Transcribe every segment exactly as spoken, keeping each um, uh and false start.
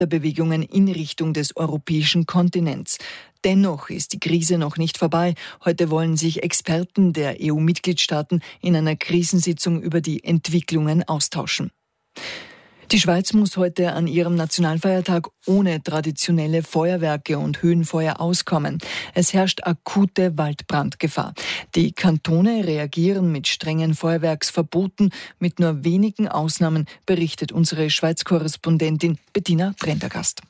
Bewegungen in Richtung des europäischen Kontinents. Dennoch ist die Krise noch nicht vorbei. Heute wollen sich Experten der E U-Mitgliedstaaten in einer Krisensitzung über die Entwicklungen austauschen. Die Schweiz muss heute an ihrem Nationalfeiertag ohne traditionelle Feuerwerke und Höhenfeuer auskommen. Es herrscht akute Waldbrandgefahr. Die Kantone reagieren mit strengen Feuerwerksverboten. Mit nur wenigen Ausnahmen, berichtet unsere Schweiz-Korrespondentin Bettina Prendergast.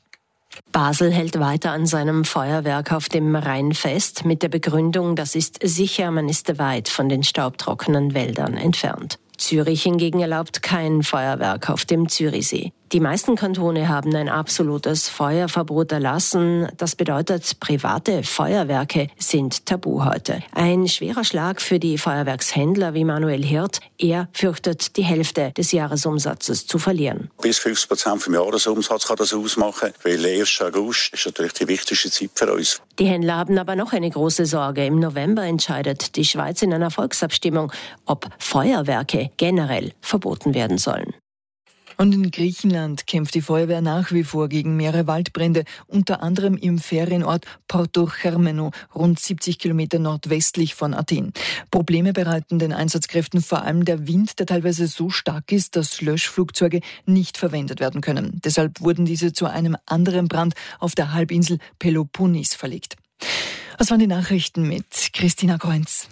Basel hält weiter an seinem Feuerwerk auf dem Rhein fest, mit der Begründung, das ist sicher, man ist weit von den staubtrockenen Wäldern entfernt. Zürich hingegen erlaubt kein Feuerwerk auf dem Zürichsee. Die meisten Kantone haben ein absolutes Feuerverbot erlassen. Das bedeutet, private Feuerwerke sind tabu heute. Ein schwerer Schlag für die Feuerwerkshändler wie Manuel Hirt. Er fürchtet, die Hälfte des Jahresumsatzes zu verlieren. Bis fünfzig Prozent vom Jahresumsatz kann das ausmachen, weil der erste August ist natürlich die wichtigste Zeit für uns. Die Händler haben aber noch eine große Sorge. Im November entscheidet die Schweiz in einer Volksabstimmung, ob Feuerwerke generell verboten werden sollen. Und in Griechenland kämpft die Feuerwehr nach wie vor gegen mehrere Waldbrände, unter anderem im Ferienort Porto Germeno, rund siebzig Kilometer nordwestlich von Athen. Probleme bereiten den Einsatzkräften vor allem der Wind, der teilweise so stark ist, dass Löschflugzeuge nicht verwendet werden können. Deshalb wurden diese zu einem anderen Brand auf der Halbinsel Peloponnes verlegt. Das waren die Nachrichten mit Christina Kreunz.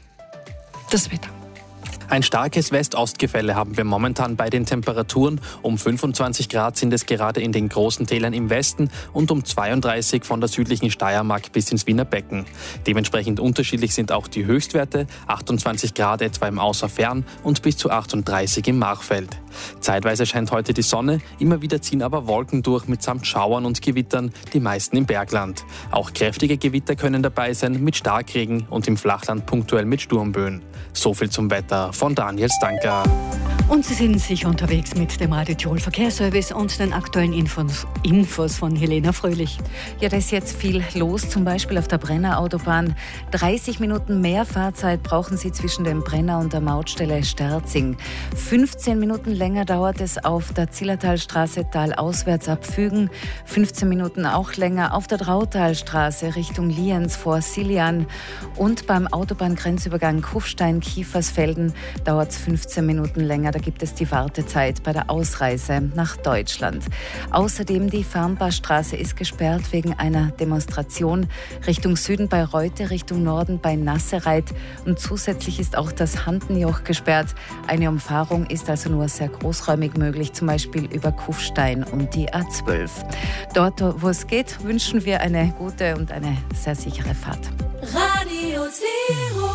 Das Wetter. Ein starkes West-Ost-Gefälle haben wir momentan bei den Temperaturen. Um fünfundzwanzig Grad sind es gerade in den großen Tälern im Westen und um zweiunddreißig von der südlichen Steiermark bis ins Wiener Becken. Dementsprechend unterschiedlich sind auch die Höchstwerte, achtundzwanzig Grad etwa im Außerfern und bis zu achtunddreißig im Machfeld. Zeitweise scheint heute die Sonne, immer wieder ziehen aber Wolken durch mitsamt Schauern und Gewittern, die meisten im Bergland. Auch kräftige Gewitter können dabei sein mit Starkregen und im Flachland punktuell mit Sturmböen. So viel zum Wetter von Daniel Stanker. Und Sie sind sicher unterwegs mit dem Radio Tirol Verkehrsservice und den aktuellen Infos, Infos von Helena Fröhlich. Ja, da ist jetzt viel los, zum Beispiel auf der Brenner Autobahn. dreißig Minuten mehr Fahrzeit brauchen Sie zwischen dem Brenner und der Mautstelle Sterzing. fünfzehn Minuten länger dauert es auf der Zillertalstraße talauswärts ab Fügen. fünfzehn Minuten auch länger auf der Drautalstraße Richtung Lienz vor Silian. Und beim Autobahngrenzübergang Kufstein-Kiefersfelden dauert es fünfzehn Minuten länger. Da gibt es die Wartezeit bei der Ausreise nach Deutschland. Außerdem die Farnbachstraße ist gesperrt wegen einer Demonstration Richtung Süden bei Reute, Richtung Norden bei Nassereit. Und zusätzlich ist auch das Handenjoch gesperrt. Eine Umfahrung ist also nur sehr großräumig möglich, zum Beispiel über Kufstein und die A zwölf. Dort, wo es geht, wünschen wir eine gute und eine sehr sichere Fahrt. Radio Tirol.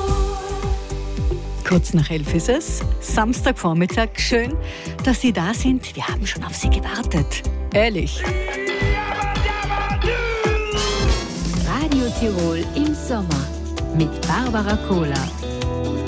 Kurz nach elf ist es, Samstagvormittag. Schön, dass Sie da sind. Wir haben schon auf Sie gewartet. Ehrlich. Radio Tirol im Sommer mit Barbara Kohler.